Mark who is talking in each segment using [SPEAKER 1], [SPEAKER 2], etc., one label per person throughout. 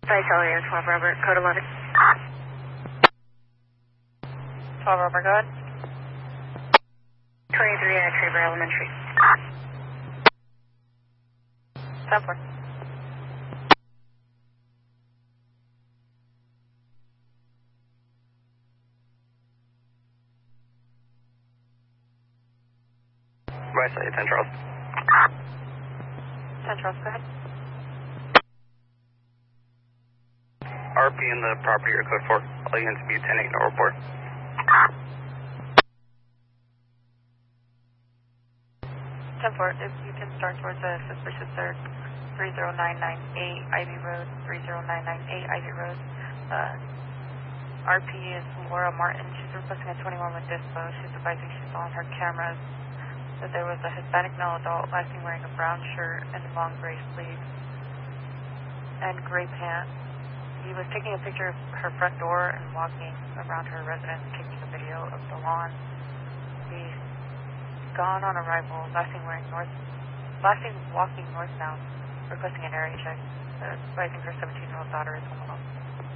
[SPEAKER 1] Visalia, 12 Robert, code 11. 12 Robert, go ahead. 23 at Traver Elementary. 10-4.
[SPEAKER 2] Visalia, 10 Charles.
[SPEAKER 1] 10 Charles, go ahead.
[SPEAKER 2] RP in the property or code 4. All units be 10-8, no report.
[SPEAKER 1] 10-4, if you can start towards the 5th versus 3rd, 30998 Ivy Road, 30998 Ivy Road. RP is Laura Martin. She's requesting a 21 with dispo. She's advising she saw on her cameras that there was a Hispanic male adult last seen wearing a brown shirt and long gray sleeves and gray pants. He was taking a picture of her front door and walking around her residence, taking a video of the lawn. He's gone on arrival, last seen walking northbound, requesting an area check, advising her 17-year-old daughter is home alone.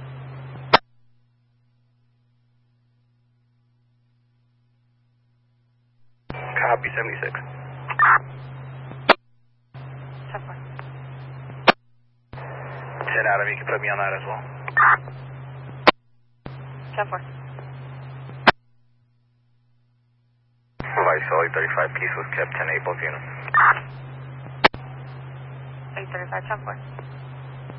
[SPEAKER 2] Copy 76.
[SPEAKER 1] 10-4.
[SPEAKER 2] 10 Adam, you can put me on that as well.
[SPEAKER 1] 10-4.
[SPEAKER 2] Visalia 35 Peace was kept 10-8 both units.
[SPEAKER 1] 835, 10-4.